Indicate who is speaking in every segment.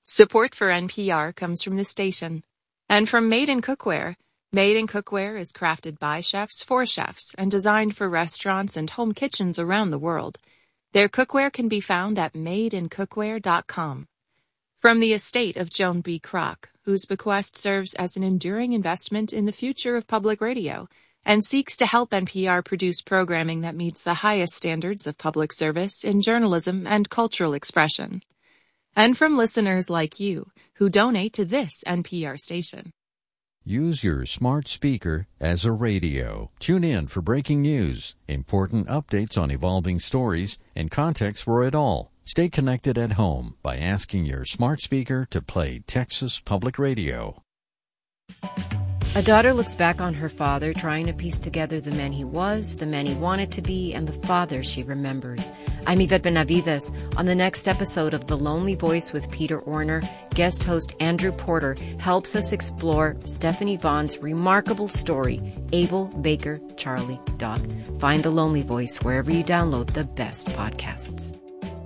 Speaker 1: Support for NPR comes from the station and from Made in Cookware. Made in Cookware is crafted by chefs for chefs and designed for restaurants and home kitchens around the world. Their cookware can be found at madeincookware.com. From the estate of Joan B. Kroc, whose bequest serves as an enduring investment in the future of public radio and seeks to help NPR produce programming that meets the highest standards of public service in journalism and cultural expression. And from listeners like you who donate to this NPR station.
Speaker 2: Use your smart speaker as a radio. Tune in for breaking news, important updates on evolving stories, and context for it all. Stay connected at home by asking your smart speaker to play Texas Public Radio.
Speaker 3: A daughter looks back on her father, trying to piece together the man he was, the man he wanted to be, and the father she remembers. I'm Yvette Benavides. On the next episode of The Lonely Voice with Peter Orner, guest host Andrew Porter helps us explore Stephanie Vaughn's remarkable story, Abel Baker Charlie Dog. Find The Lonely Voice wherever you download the best podcasts.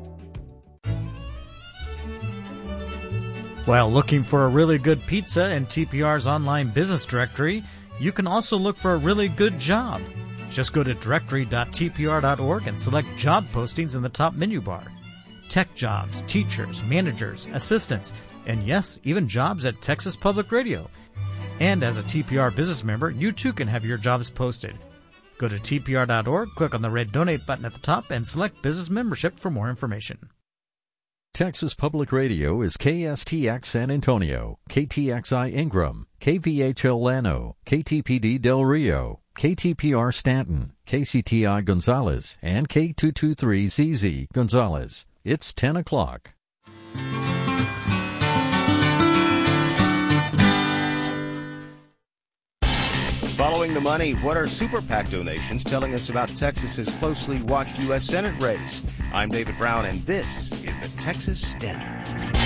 Speaker 4: While looking for a really good pizza in TPR's online business directory, you can also look for a really good job. Just go to directory.tpr.org and select job postings in the top menu bar. Tech jobs, teachers, managers, assistants, and yes, even jobs at Texas Public Radio. And as a TPR business member, you too can have your jobs posted. Go to tpr.org, click on the red donate button at the top, and select business membership for more information.
Speaker 2: Texas Public Radio is KSTX San Antonio, KTXI Ingram, KVHL Llano, KTPD Del Rio, KTPR Stanton, KCTI Gonzales, and K223ZZ Gonzales. It's 10 o'clock.
Speaker 5: Following the money, what are Super PAC donations telling us about Texas's closely watched U.S. Senate race? I'm David Brown, and this is the Texas Standard.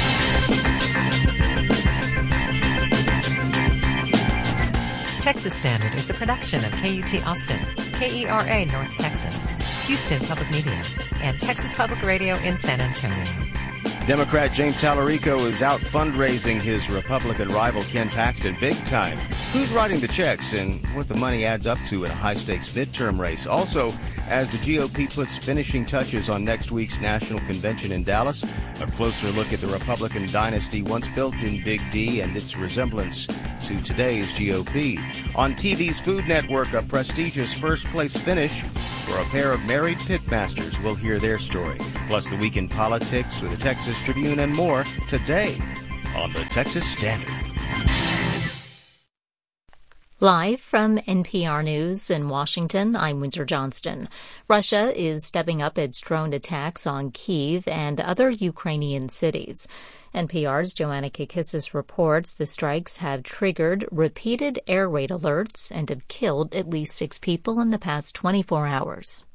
Speaker 6: Texas Standard is a production of KUT Austin, KERA North Texas, Houston Public Media, and Texas Public Radio in San Antonio.
Speaker 5: Democrat James Tallarico is out fundraising his Republican rival Ken Paxton big time. Who's writing the checks and what the money adds up to in a high-stakes midterm race? Also, as the GOP puts finishing touches on next week's national convention in Dallas, a closer look at the Republican dynasty once built in Big D and its resemblance to today's GOP. On TV's Food Network, a prestigious first-place finish for a pair of married pitmasters. We'll hear their story. Plus the week in politics with the Texas Tribune and more today on the Texas Standard.
Speaker 7: Live from NPR News in Washington, I'm Windsor Johnston. Russia is stepping up its drone attacks on Kyiv and other Ukrainian cities. NPR's Joanna Kakissis reports the strikes have triggered repeated air raid alerts and have killed at least 6 people in the past 24 hours.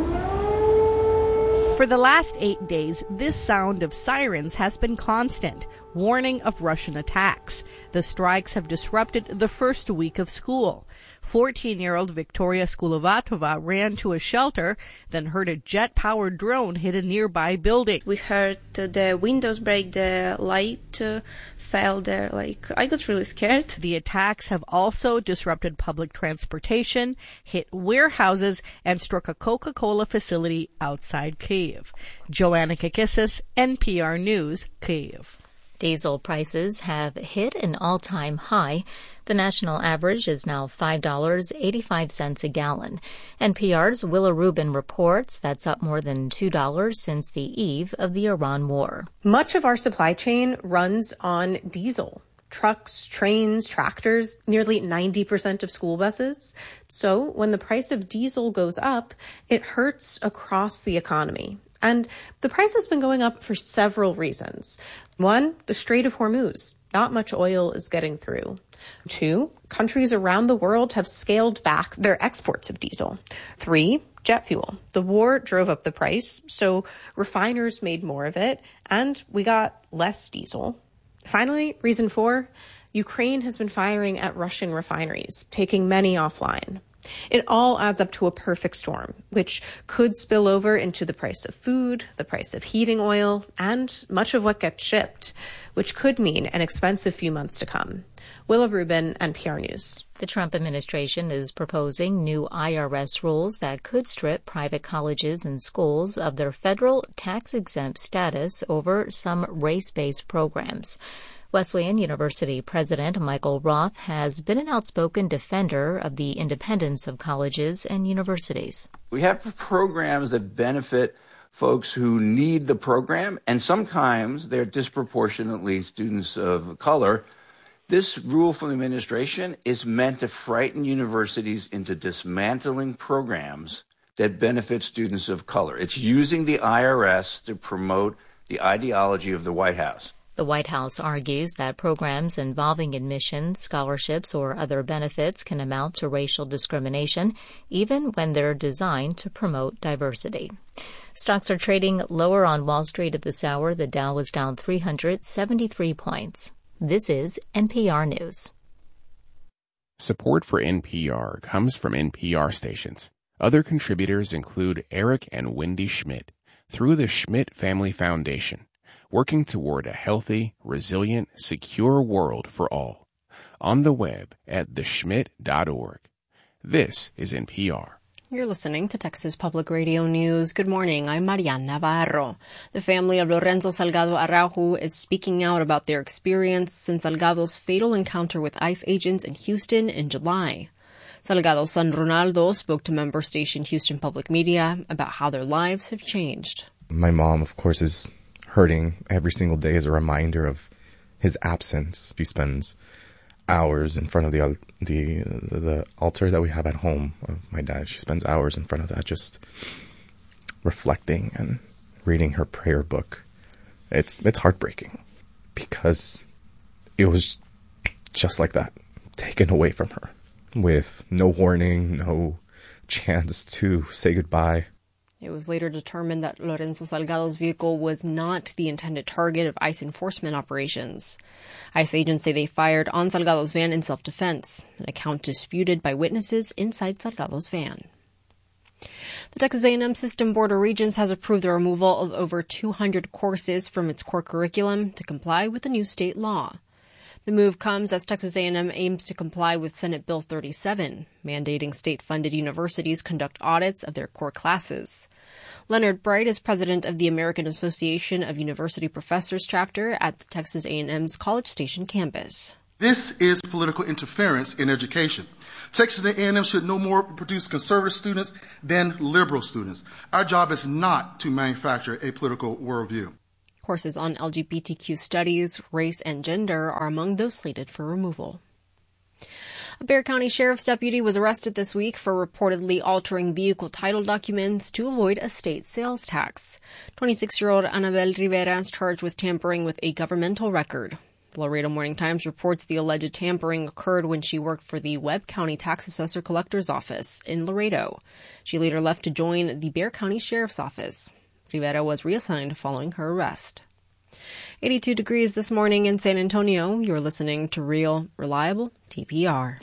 Speaker 8: For the last 8 days, this sound of sirens has been constant, warning of Russian attacks. The strikes have disrupted the first week of school. 14-year-old Victoria Skulovatova ran to a shelter, then heard a jet-powered drone hit a nearby building.
Speaker 9: We heard the windows break, the light fell there. I got really scared.
Speaker 8: The attacks have also disrupted public transportation, hit warehouses, and struck a Coca-Cola facility outside Kyiv. Joanna Kakissis, NPR News, Kyiv.
Speaker 7: Diesel prices have hit an all-time high. The national average is now $5.85 a gallon. NPR's Willa Rubin reports that's up more than $2 since the eve of the Iran war.
Speaker 10: Much of our supply chain runs on diesel. Trucks, trains, tractors, nearly 90% of school buses. So when the price of diesel goes up, it hurts across the economy. And the price has been going up for several reasons. 1, the Strait of Hormuz. Not much oil is getting through. 2, countries around the world have scaled back their exports of diesel. 3, jet fuel. The war drove up the price, so refiners made more of it, and we got less diesel. Finally, reason 4, Ukraine has been firing at Russian refineries, taking many offline. It all adds up to a perfect storm, which could spill over into the price of food, the price of heating oil, and much of what gets shipped, which could mean an expensive few months to come. Willa Rubin, NPR News.
Speaker 7: The Trump administration is proposing new IRS rules that could strip private colleges and schools of their federal tax-exempt status over some race-based programs. Wesleyan University President Michael Roth has been an outspoken defender of the independence of colleges and universities.
Speaker 11: We have programs that benefit folks who need the program, and sometimes they're disproportionately students of color. This rule from the administration is meant to frighten universities into dismantling programs that benefit students of color. It's using the IRS to promote the ideology of the White House.
Speaker 7: The White House argues that programs involving admissions, scholarships, or other benefits can amount to racial discrimination, even when they're designed to promote diversity. Stocks are trading lower on Wall Street at this hour. The Dow was down 373 points. This is NPR News.
Speaker 12: Support for NPR comes from NPR stations. Other contributors include Eric and Wendy Schmidt through the Schmidt Family Foundation, working toward a healthy, resilient, secure world for all. On the web at theschmidt.org. This is NPR.
Speaker 13: You're listening to Texas Public Radio News. Good morning. I'm Mariana Navarro. The family of Lorenzo Salgado Araujo is speaking out about their experience since Salgado's fatal encounter with ICE agents in Houston in July. Salgado's son Ronaldo spoke to member station Houston Public Media about how their lives have changed.
Speaker 14: My mom, of course, is hurting every single day as a reminder of his absence. She spends hours in front of the altar that we have at home of my dad. She spends hours in front of that just reflecting and reading her prayer book. It's heartbreaking because it was just like that, taken away from her with no warning, no chance to say goodbye.
Speaker 13: It was later determined that Lorenzo Salgado's vehicle was not the intended target of ICE enforcement operations. ICE agents say they fired on Salgado's van in self-defense, an account disputed by witnesses inside Salgado's van. The Texas A&M System Board of Regents has approved the removal of over 200 courses from its core curriculum to comply with the new state law. The move comes as Texas A&M aims to comply with Senate Bill 37, mandating state-funded universities conduct audits of their core classes. Leonard Bright is president of the American Association of University Professors chapter at the Texas A&M's College Station campus.
Speaker 15: This is political interference in education. Texas A&M should no more produce conservative students than liberal students. Our job is not to manufacture a political worldview.
Speaker 13: Courses on LGBTQ studies, race, and gender are among those slated for removal. A Bexar County Sheriff's deputy was arrested this week for reportedly altering vehicle title documents to avoid a state sales tax. 26-year-old Anabel Rivera is charged with tampering with a governmental record. The Laredo Morning Times reports the alleged tampering occurred when she worked for the Webb County Tax Assessor Collector's Office in Laredo. She later left to join the Bexar County Sheriff's Office. Rivera was reassigned following her arrest. 82 degrees this morning in San Antonio. You're listening to Real, Reliable TPR.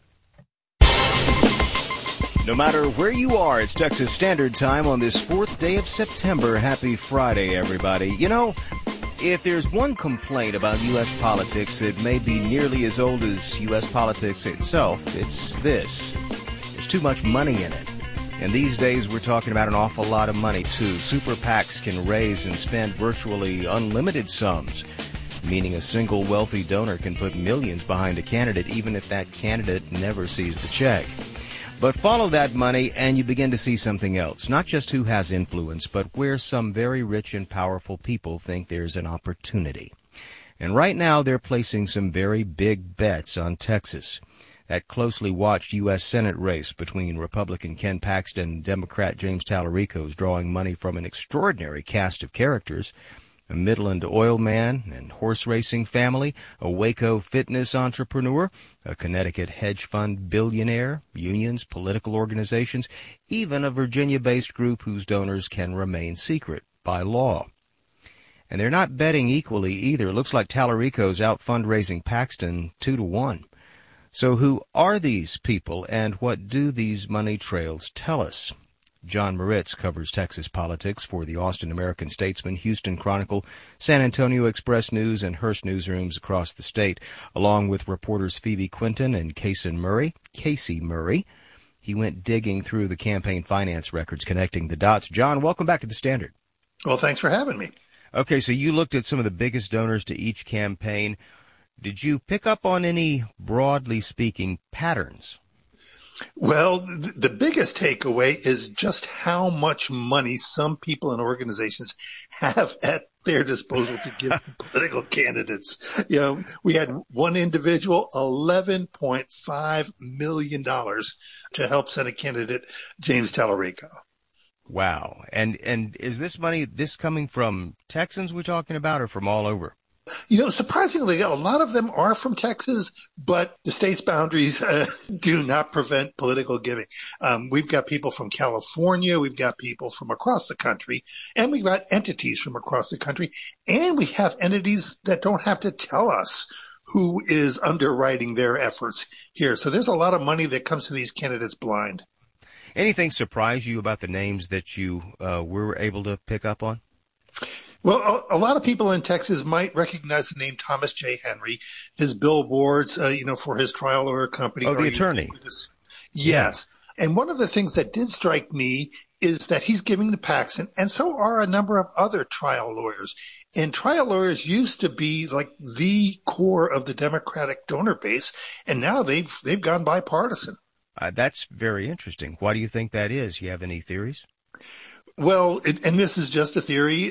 Speaker 5: No matter where you are, it's Texas Standard Time on this 4th day of September. Happy Friday, everybody. You know, if there's one complaint about U.S. politics that may be nearly as old as U.S. politics itself, it's this. There's too much money in it. And these days, we're talking about an awful lot of money, too. Super PACs can raise and spend virtually unlimited sums, meaning a single wealthy donor can put millions behind a candidate, even if that candidate never sees the check. But follow that money, and you begin to see something else. Not just who has influence, but where some very rich and powerful people think there's an opportunity. And right now, they're placing some very big bets on Texas. That closely watched U.S. Senate race between Republican Ken Paxton and Democrat James Tallarico is drawing money from an extraordinary cast of characters. A Midland oil man and horse racing family, a Waco fitness entrepreneur, a Connecticut hedge fund billionaire, unions, political organizations, even a Virginia-based group whose donors can remain secret by law. And they're not betting equally either. It looks like Tallarico's out fundraising Paxton 2-1. So who are these people, and what do these money trails tell us? John Moritz covers Texas politics for the Austin American-Statesman, Houston Chronicle, San Antonio Express News, and Hearst newsrooms across the state, along with reporters Phoebe Quinton and Casey Murray. He went digging through the campaign finance records, connecting the dots. John, welcome back to the Standard.
Speaker 16: Well, thanks for having me.
Speaker 5: Okay, so you looked at some of the biggest donors to each campaign. Did you pick up on any, broadly speaking, patterns?
Speaker 16: Well, the biggest takeaway is just how much money some people and organizations have at their disposal to give to political candidates. You know, we had one individual, $11.5 million to help Senate candidate James Tallarico.
Speaker 5: Wow. And is this money, coming from Texans we're talking about, or from all over?
Speaker 16: You know, surprisingly, a lot of them are from Texas, but the state's boundaries do not prevent political giving. We've got people from California, we've got people from across the country, and we've got entities from across the country, and we have entities that don't have to tell us who is underwriting their efforts here. So there's a lot of money that comes to these candidates blind.
Speaker 5: Anything surprise you about the names that you were able to pick up on?
Speaker 16: Well, a lot of people in Texas might recognize the name Thomas J. Henry, his billboards, for his trial lawyer company.
Speaker 5: Oh, the attorney.
Speaker 16: Yes. Yeah. And one of the things that did strike me is that he's giving to Paxton, and so are a number of other trial lawyers. And trial lawyers used to be like the core of the Democratic donor base, and now they've gone bipartisan.
Speaker 5: That's very interesting. Why do you think that is? You have any theories?
Speaker 16: Well, and this is just a theory.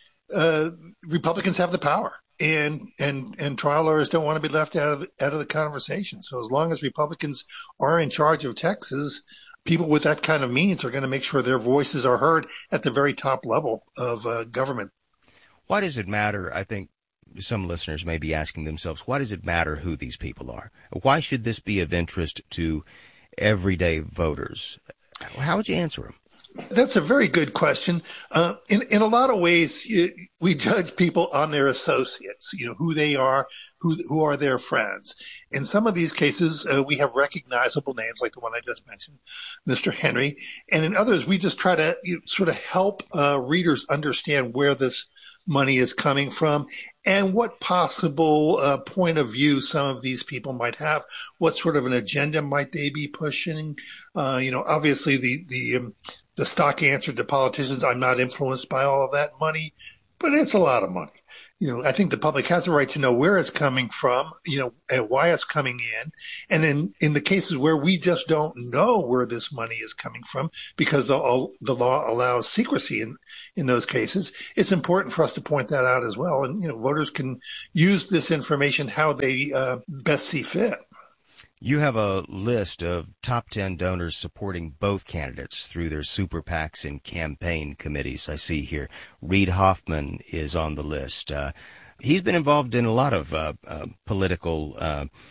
Speaker 16: Republicans have the power, and trial lawyers don't want to be left out of the conversation. So as long as Republicans are in charge of Texas, people with that kind of means are going to make sure their voices are heard at the very top level of government.
Speaker 5: Why does it matter? I think some listeners may be asking themselves, why does it matter who these people are? Why should this be of interest to everyday voters? How would you answer them?
Speaker 16: That's a very good question. In a lot of ways, we judge people on their associates, who they are, who are their friends. In some of these cases, we have recognizable names like the one I just mentioned, Mr. Henry. And in others, we just try to sort of help readers understand where this money is coming from and what possible point of view some of these people might have. What sort of an agenda might they be pushing? Obviously the stock answer to politicians, I'm not influenced by all of that money, but it's a lot of money. I think the public has a right to know where it's coming from, and why it's coming in. And in the cases where we just don't know where this money is coming from because the law allows secrecy in those cases, it's important for us to point that out as well. And, voters can use this information how they best see fit.
Speaker 5: You have a list of top 10 donors supporting both candidates through their super PACs and campaign committees. I see here Reid Hoffman is on the list. He's been involved in a lot of political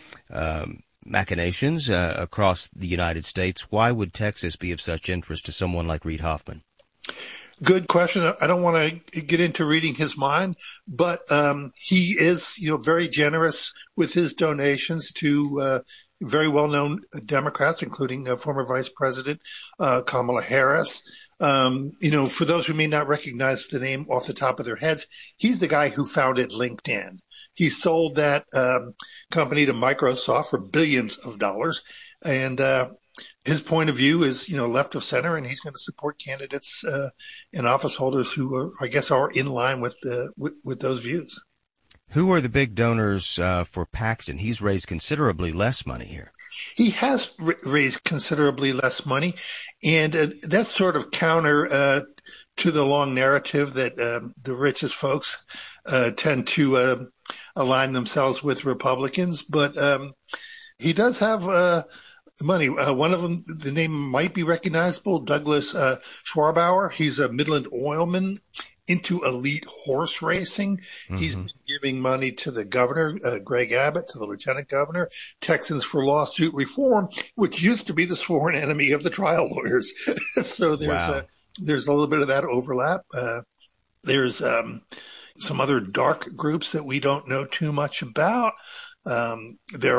Speaker 5: machinations across the United States. Why would Texas be of such interest to someone like Reid Hoffman?
Speaker 16: Good question. I don't want to get into reading his mind, but he is, very generous with his donations to very well-known Democrats, including former Vice President Kamala Harris. For those who may not recognize the name off the top of their heads, he's the guy who founded LinkedIn. He sold that company to Microsoft for billions of dollars, and his point of view is, left of center, and he's going to support candidates and office holders who are in line with those views.
Speaker 5: Who are the big donors for Paxton? He's raised considerably less money here.
Speaker 16: He has raised considerably less money, and that's sort of counter to the long narrative that the richest folks tend to align themselves with Republicans. But he does have money. One of them, the name might be recognizable, Douglas Schwarbauer. He's a Midland oilman into elite horse racing. Mm-hmm. He's been giving money to the governor, Greg Abbott, to the lieutenant governor, Texans for Lawsuit Reform, which used to be the sworn enemy of the trial lawyers. So there's a little bit of that overlap. There's some other dark groups that we don't know too much about. There are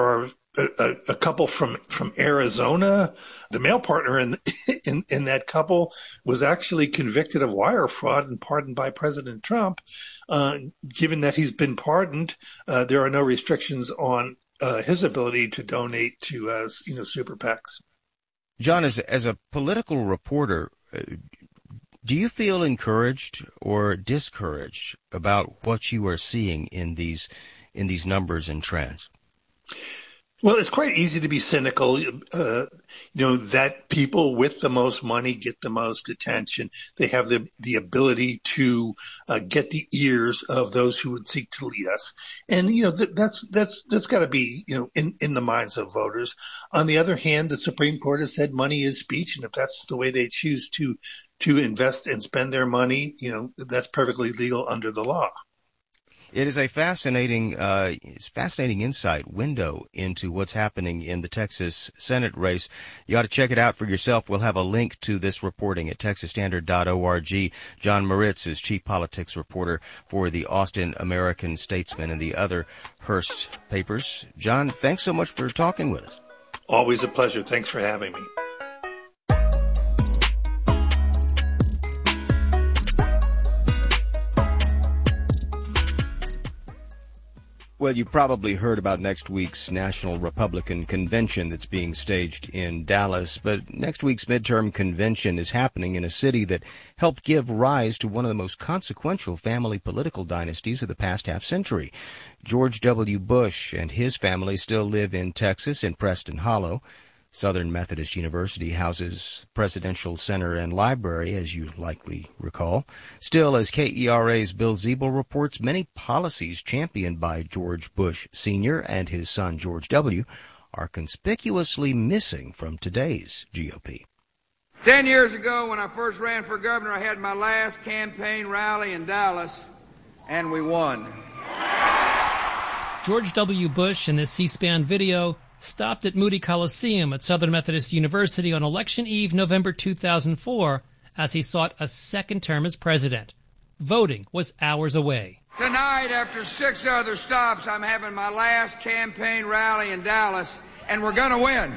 Speaker 16: a couple from Arizona. The male partner in that couple was actually convicted of wire fraud and pardoned by President Trump. Given that he's been pardoned, there are no restrictions on his ability to donate to super PACs.
Speaker 5: John, as a political reporter, do you feel encouraged or discouraged about what you are seeing in these numbers and trends?
Speaker 16: Well, it's quite easy to be cynical, that people with the most money get the most attention. They have the ability to get the ears of those who would seek to lead us. And, that's got to be, in the minds of voters. On the other hand, the Supreme Court has said money is speech. And if that's the way they choose to invest and spend their money, that's perfectly legal under the law.
Speaker 5: It is a fascinating insight window into what's happening in the Texas Senate race. You ought to check it out for yourself. We'll have a link to this reporting at texasstandard.org. John Moritz is chief politics reporter for the Austin American Statesman and the other Hearst papers. John, thanks so much for talking with us.
Speaker 16: Always a pleasure. Thanks for having me.
Speaker 5: Well, you probably heard about next week's National Republican Convention that's being staged in Dallas, but next week's midterm convention is happening in a city that helped give rise to one of the most consequential family political dynasties of the past half-century. George W. Bush and his family still live in Texas, in Preston Hollow. Southern Methodist University houses the Presidential Center and Library, as you likely recall. Still, as KERA's Bill Ziebel reports, many policies championed by George Bush Sr. and his son George W. are conspicuously missing from today's GOP.
Speaker 17: 10 years ago, when I first ran for governor, I had my last campaign rally in Dallas, and we won.
Speaker 18: George W. Bush in this C-SPAN video stopped at Moody Coliseum at Southern Methodist University on Election Eve, November 2004, as he sought a second term as president. Voting was hours away.
Speaker 17: Tonight, after 6 other stops, I'm having my last campaign rally in Dallas, and we're going to win.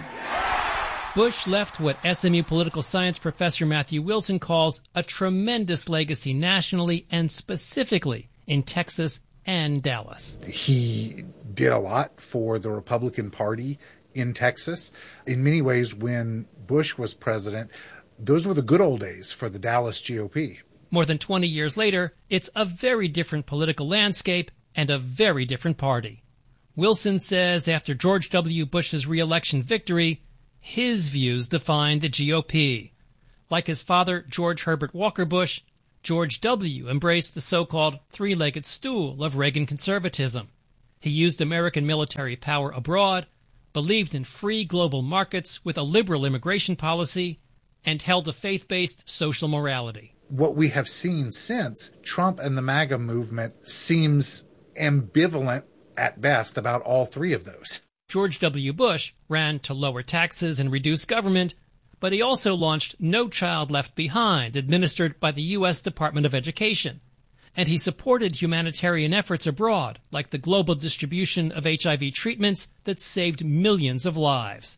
Speaker 18: Bush left what SMU political science professor Matthew Wilson calls a tremendous legacy nationally and specifically in Texas and Dallas.
Speaker 19: He did a lot for the Republican Party in Texas. In many ways, when Bush was president, those were the good old days for the Dallas GOP.
Speaker 18: More than 20 years later, it's a very different political landscape and a very different party. Wilson says after George W. Bush's re-election victory, his views defined the GOP. Like his father, George Herbert Walker Bush, George W. embraced the so-called three-legged stool of Reagan conservatism. He used American military power abroad, believed in free global markets with a liberal immigration policy, and held a faith-based social morality.
Speaker 19: What we have seen since, Trump and the MAGA movement seems ambivalent at best about all three of those.
Speaker 18: George W. Bush ran to lower taxes and reduce government, but he also launched No Child Left Behind, administered by the U.S. Department of Education. And he supported humanitarian efforts abroad, like the global distribution of HIV treatments that saved millions of lives.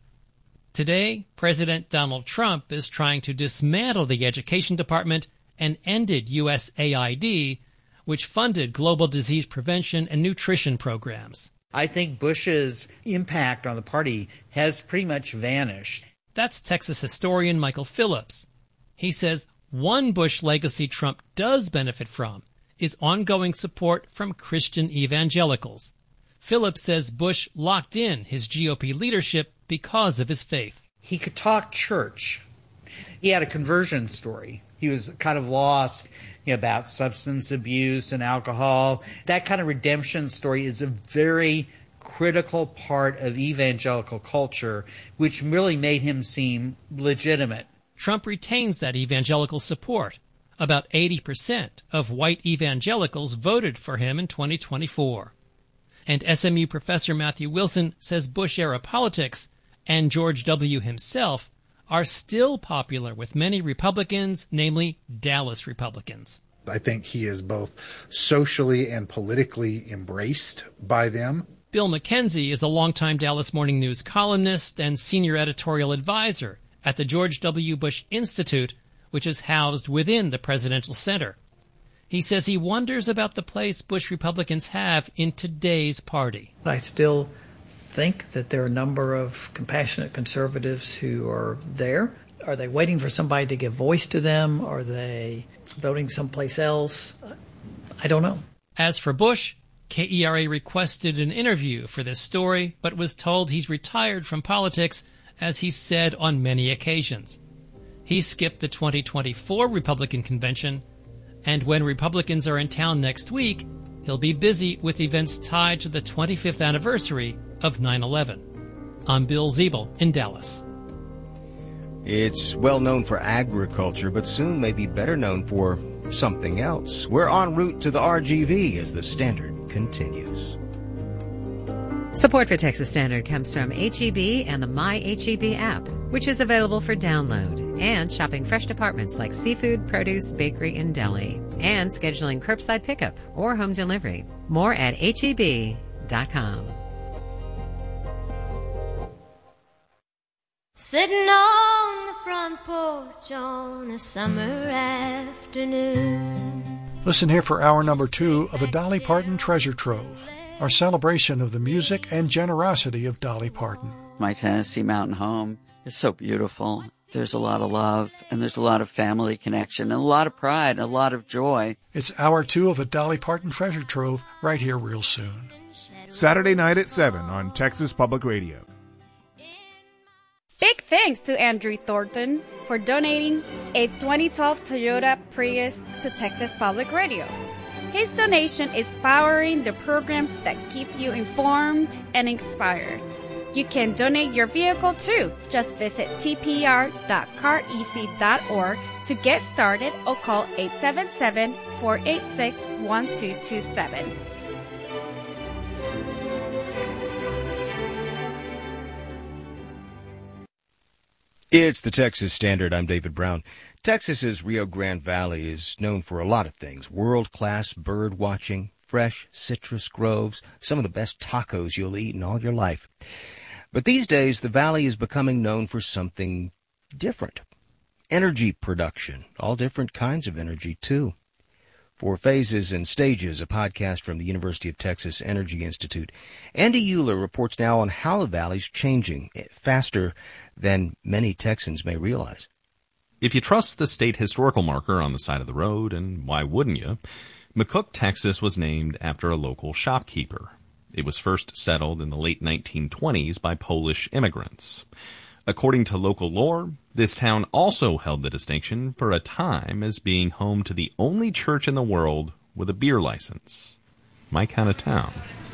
Speaker 18: Today, President Donald Trump is trying to dismantle the Education Department and ended USAID, which funded global disease prevention and nutrition programs.
Speaker 20: I think Bush's impact on the party has pretty much vanished.
Speaker 18: That's Texas historian Michael Phillips. He says one Bush legacy Trump does benefit from is ongoing support from Christian evangelicals. Phillips says Bush locked in his GOP leadership because of his faith.
Speaker 20: He could talk church. He had a conversion story. He was kind of lost about substance abuse and alcohol. That kind of redemption story is a very critical part of evangelical culture, which really made him seem legitimate.
Speaker 18: Trump retains that evangelical support. About 80% of white evangelicals voted for him in 2024. And SMU professor Matthew Wilson says Bush-era politics and George W. himself are still popular with many Republicans, namely Dallas Republicans.
Speaker 19: I think he is both socially and politically embraced by them.
Speaker 18: Bill McKenzie is a longtime Dallas Morning News columnist and senior editorial advisor at the George W. Bush Institute, which is housed within the Presidential Center. He says he wonders about the place Bush Republicans have in today's party.
Speaker 21: I still think that there are a number of compassionate conservatives who are there. Are they waiting for somebody to give voice to them? Are they voting someplace else? I don't know.
Speaker 18: As for Bush, KERA requested an interview for this story, but was told he's retired from politics, as he said on many occasions. He skipped the 2024 Republican convention, and when Republicans are in town next week, he'll be busy with events tied to the 25th anniversary of 9/11. I'm Bill Ziebel in Dallas.
Speaker 5: It's well known for agriculture, but soon may be better known for something else. We're en route to the RGV as the Standard continues.
Speaker 6: Support for Texas Standard comes from H-E-B and the My H-E-B app, which is available for download, and shopping fresh departments like seafood, produce, bakery, and deli, and scheduling curbside pickup or home delivery. More at HEB.com.
Speaker 22: Sitting on the front porch on a summer afternoon.
Speaker 23: Listen here for hour number 2 of a Dolly Parton Treasure Trove, our celebration of the music and generosity of Dolly Parton.
Speaker 24: My Tennessee mountain home is so beautiful. There's a lot of love, and there's a lot of family connection, and a lot of pride, and a lot of joy.
Speaker 23: It's hour 2 of a Dolly Parton Treasure Trove right here real soon.
Speaker 25: Saturday night at 7 on Texas Public Radio.
Speaker 26: Big thanks to Andrew Thornton for donating a 2012 Toyota Prius to Texas Public Radio. His donation is powering the programs that keep you informed and inspired. You can donate your vehicle too. Just visit tpr.careasy.org to get started or call 877-486-1227.
Speaker 5: It's the Texas Standard. I'm David Brown. Texas's Rio Grande Valley is known for a lot of things. World-class bird watching, fresh citrus groves, some of the best tacos you'll eat in all your life. But these days, the valley is becoming known for something different. Energy production. All different kinds of energy, too. For Phases and Stages, a podcast from the University of Texas Energy Institute, Andy Euler reports now on how the valley's changing faster than many Texans may realize.
Speaker 27: If you trust the state historical marker on the side of the road, and why wouldn't you, McCook, Texas was named after a local shopkeeper. It was first settled in the late 1920s by Polish immigrants. According to local lore, this town also held the distinction for a time as being home to the only church in the world with a beer license. My kind of town.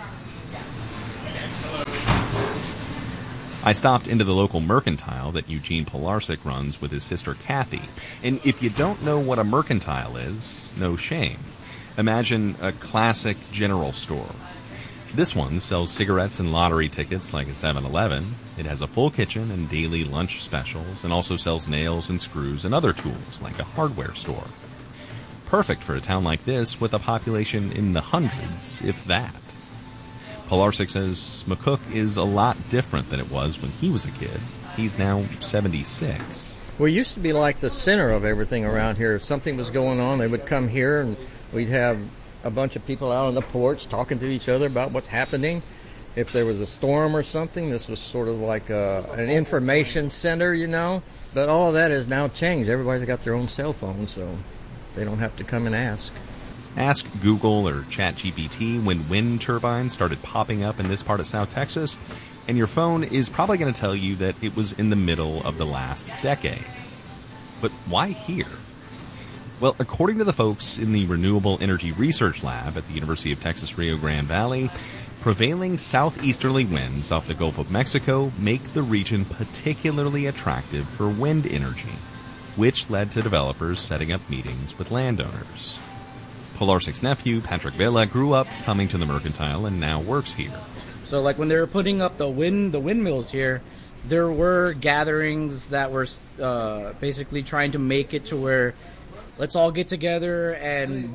Speaker 27: I stopped into the local mercantile that Eugene Pilarczyk runs with his sister Kathy. And if you don't know what a mercantile is, no shame. Imagine a classic general store. This one sells cigarettes and lottery tickets like a 7-Eleven. It has a full kitchen and daily lunch specials, and also sells nails and screws and other tools like a hardware store. Perfect for a town like this with a population in the hundreds, if that. Pilarczyk says McCook is a lot different than it was when he was a kid. He's now 76.
Speaker 28: We used to be like the center of everything around here. If something was going on, they would come here, and we'd have a bunch of people out on the porch talking to each other about what's happening. If there was a storm or something, this was sort of like an information center, you know. But all of that has now changed. Everybody's got their own cell phone, so they don't have to come and ask.
Speaker 27: Ask Google or ChatGPT when wind turbines started popping up in this part of South Texas, and your phone is probably going to tell you that it was in the middle of the last decade. But why here? Well, according to the folks in the Renewable Energy Research Lab at the University of Texas Rio Grande Valley, prevailing southeasterly winds off the Gulf of Mexico make the region particularly attractive for wind energy, which led to developers setting up meetings with landowners. Pilarczyk's nephew, Patrick Vela, grew up coming to the mercantile and now works here.
Speaker 29: So like when they were putting up the windmills here, there were gatherings that were basically trying to make it to where let's all get together and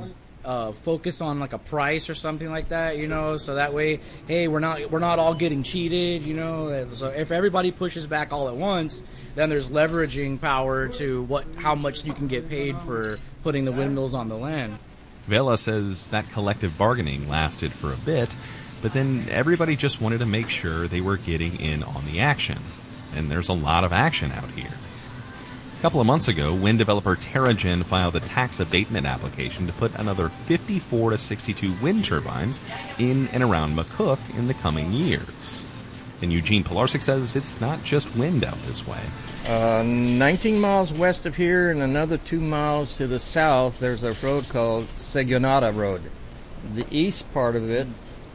Speaker 29: focus on like a price or something like that, so that way, hey, we're not all getting cheated, so if everybody pushes back all at once, then there's leveraging power to how much you can get paid for putting the windmills on the land.
Speaker 27: Vela says that collective bargaining lasted for a bit, but then everybody just wanted to make sure they were getting in on the action. And there's a lot of action out here. A couple of months ago, wind developer TerraGen filed a tax abatement application to put another 54 to 62 wind turbines in and around McCook in the coming years. And Eugene Pilarczyk says it's not just wind out this way.
Speaker 28: 19 miles west of here and another 2 miles to the south, there's a road called Segonada Road. The east part of it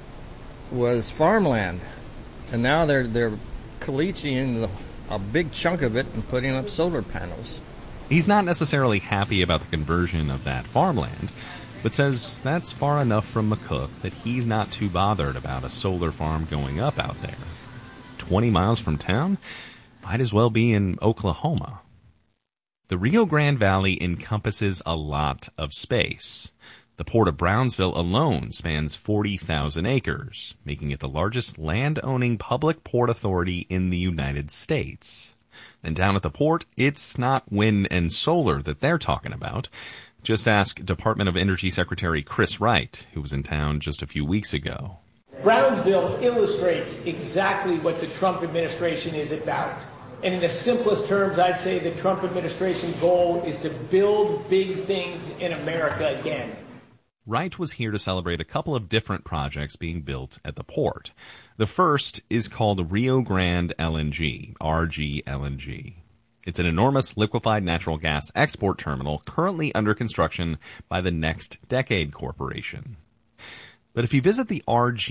Speaker 28: was farmland, and now they're caliche-ing a big chunk of it and putting up solar panels.
Speaker 27: He's not necessarily happy about the conversion of that farmland, but says that's far enough from McCook that he's not too bothered about a solar farm going up out there. 20 miles from town? Might as well be in Oklahoma. The Rio Grande Valley encompasses a lot of space. The Port of Brownsville alone spans 40,000 acres, making it the largest land-owning public port authority in the United States. And down at the port, it's not wind and solar that they're talking about. Just ask Department of Energy Secretary Chris Wright, who was in town just a few weeks ago.
Speaker 1: Brownsville illustrates exactly what the Trump administration is about. And in the simplest terms, I'd say the Trump administration's goal is to build big things in America again.
Speaker 27: Wright was here to celebrate a couple of different projects being built at the port. The first is called Rio Grande LNG, RGLNG. It's an enormous liquefied natural gas export terminal currently under construction by the Next Decade Corporation. But if you visit the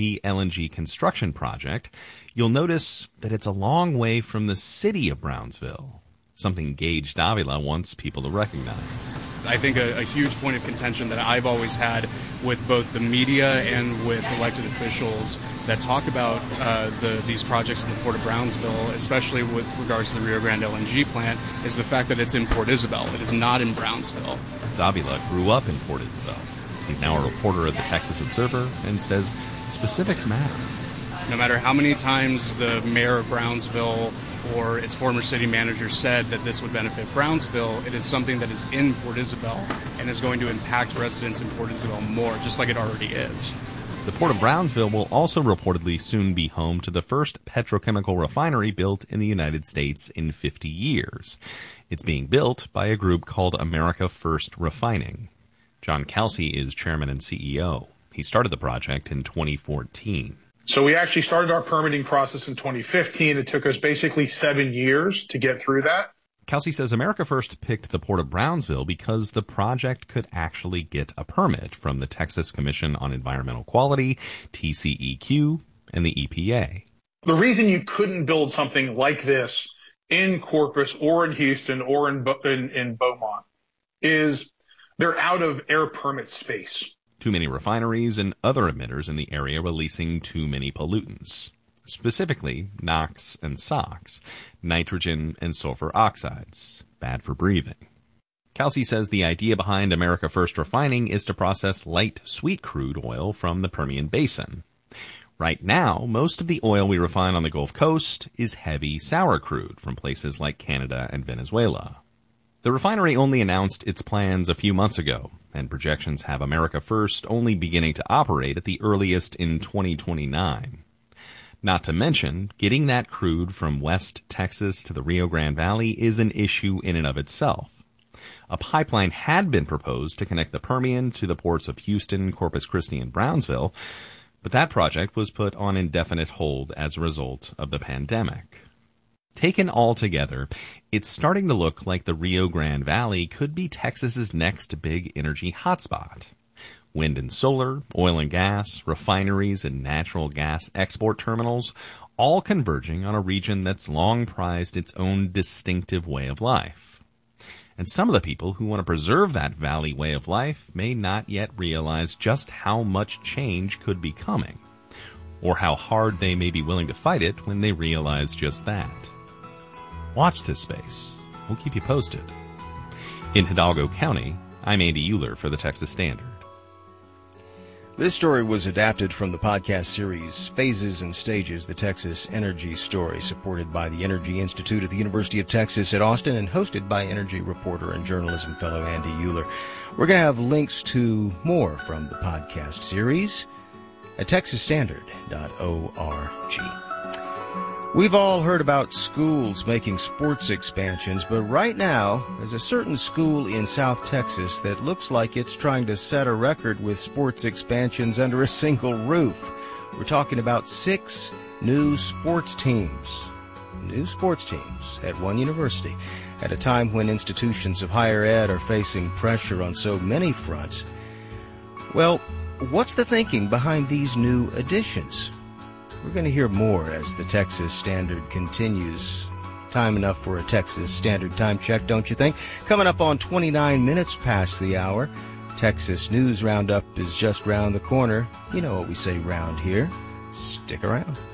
Speaker 27: RGLNG construction project, you'll notice that it's a long way from the city of Brownsville, something Gage Davila wants people to recognize.
Speaker 2: I think a huge point of contention that I've always had with both the media and with elected officials that talk about these projects in the Port of Brownsville, especially with regards to the Rio Grande LNG plant, is the fact that it's in Port Isabel. It is not in Brownsville.
Speaker 27: Davila grew up in Port Isabel. He's now a reporter at the Texas Observer and says specifics matter.
Speaker 2: No matter how many times the mayor of Brownsville or its former city manager said that this would benefit Brownsville, it is something that is in Port Isabel and is going to impact residents in Port Isabel more, just like it already is.
Speaker 27: The Port of Brownsville will also reportedly soon be home to the first petrochemical refinery built in the United States in 50 years. It's being built by a group called America First Refining. John Kelsey is chairman and CEO. He started the project in 2014.
Speaker 3: So we actually started our permitting process in 2015. It took us basically 7 years to get through that.
Speaker 27: Kelsey says America First picked the Port of Brownsville because the project could actually get a permit from the Texas Commission on Environmental Quality, TCEQ, and the EPA.
Speaker 3: The reason you couldn't build something like this in Corpus or in Houston or in Beaumont is they're out of air permit space.
Speaker 27: Too many refineries and other emitters in the area releasing too many pollutants, specifically NOx and SOx, nitrogen and sulfur oxides, bad for breathing. Kelsey says the idea behind America First Refining is to process light sweet crude oil from the Permian Basin. Right now, most of the oil we refine on the Gulf Coast is heavy sour crude from places like Canada and Venezuela. The refinery only announced its plans a few months ago, and projections have America First only beginning to operate at the earliest in 2029. Not to mention, getting that crude from West Texas to the Rio Grande Valley is an issue in and of itself. A pipeline had been proposed to connect the Permian to the ports of Houston, Corpus Christi, and Brownsville, but that project was put on indefinite hold as a result of the pandemic. Taken all together, it's starting to look like the Rio Grande Valley could be Texas's next big energy hotspot. Wind and solar, oil and gas, refineries, and natural gas export terminals, all converging on a region that's long prized its own distinctive way of life. And some of the people who want to preserve that valley way of life may not yet realize just how much change could be coming, or how hard they may be willing to fight it when they realize just that. Watch this space. We'll keep you posted. In Hidalgo County, I'm Andy Euler for the Texas Standard.
Speaker 5: This story was adapted from the podcast series Phases and Stages, the Texas Energy Story, supported by the Energy Institute at the University of Texas at Austin and hosted by energy reporter and journalism fellow Andy Euler. We're going to have links to more from the podcast series at texasstandard.org. We've all heard about schools making sports expansions, but right now, there's a certain school in South Texas that looks like it's trying to set a record with sports expansions under a single roof. We're talking about 6 new sports teams. New sports teams at one university at a time when institutions of higher ed are facing pressure on so many fronts. Well, what's the thinking behind these new additions? We're going to hear more as the Texas Standard continues. Time enough for a Texas Standard time check, don't you think? Coming up on 29 minutes past the hour. Texas News Roundup is just round the corner. You know what we say round here. Stick around.